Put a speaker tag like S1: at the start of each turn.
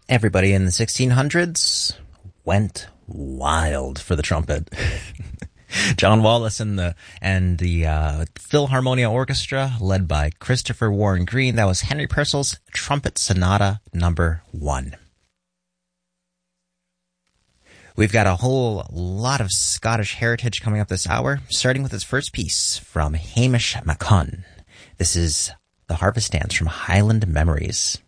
S1: Everybody in the 1600s went wild for the trumpet. John Wallace and the Philharmonia Orchestra, led by Christopher Warren Green. That was Henry Purcell's Trumpet Sonata Number 1. We've got a whole lot of Scottish heritage coming up this hour, starting with this first piece from Hamish MacCunn. This is The Harvest Dance from Highland Memories.